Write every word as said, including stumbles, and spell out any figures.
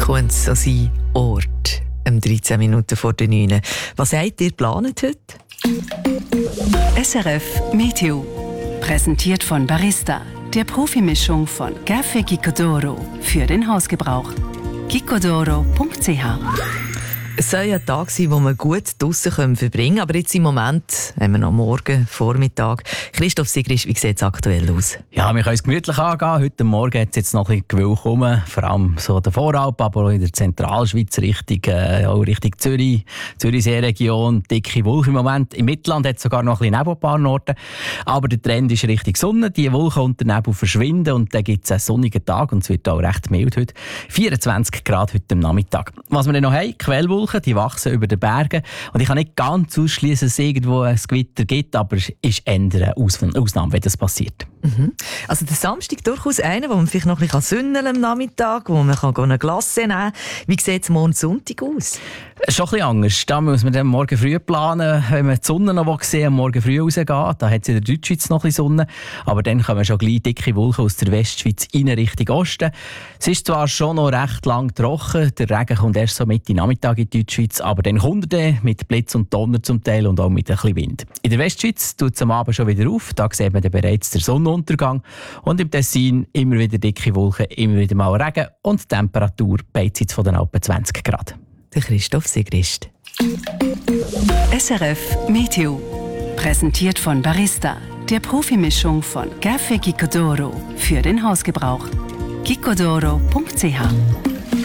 könnte es so sein, Ort, um dreizehn Minuten vor der neun. Was habt ihr geplant heute? S R F Meteo. Präsentiert von Barista, der Profimischung von Café Gicodoro für den Hausgebrauch. gicodoro punkt c h. Es soll ja ein Tag sein, wo wir gut draussen verbringen können, aber jetzt im Moment haben wir noch morgen, Vormittag. Christoph Sigrist, wie sieht es aktuell aus? Ja, wir können es gemütlich angehen. Heute Morgen hat es jetzt noch ein bisschen Gewölk rum, vor allem so der Voralp, aber auch in der Zentralschweiz, Richtung, äh, auch Richtung Zürich, Zürichsee-Region, dicke Wolken im Moment. Im Mittelland hat es sogar noch ein bisschen Nebel an ein paar Orten. Aber der Trend ist Richtung Sonne. Die Wolken und der Nebel verschwinden und dann gibt es einen sonnigen Tag und es wird auch recht mild heute. vierundzwanzig Grad heute am Nachmittag. Was wir dann noch haben, Quellwolken, die wachsen über den Bergen. Und ich kann nicht ganz ausschließen, dass es irgendwo ein Gewitter gibt, aber es ist eher eine Aus- Ausnahme, wenn das passiert. Mhm. Also der Samstag durchaus einer, wo man vielleicht noch ein bisschen sünneln am Nachmittag, wo man eine Glasse nehmen kann. Wie sieht es morgen Sonntag aus? Schon ein bisschen anders. Da muss man dann morgen früh planen, wenn man die Sonne noch sehen will, morgen früh rausgehen. Da hat es in der Deutschschweiz noch ein bisschen Sonne. Aber dann kommen schon gleich dicke Wolken aus der Westschweiz in Richtung Osten. Es ist zwar schon noch recht lang trocken, der Regen kommt erst so Mitte Nachmittag in die Deutschschweiz, aber dann kommt er mit Blitz und Donner zum Teil und auch mit ein bisschen Wind. In der Westschweiz tut es am Abend schon wieder auf, da sieht man dann bereits den Sonnenuntergang. Und im Tessin immer wieder dicke Wolken, immer wieder mal Regen und die Temperatur beizieht von den Alpen zwanzig Grad. Der Christoph Sigrist. S R F Meteo. Präsentiert von Barista, der Profimischung von Café Gicodoro für den Hausgebrauch. gicodoro punkt c h.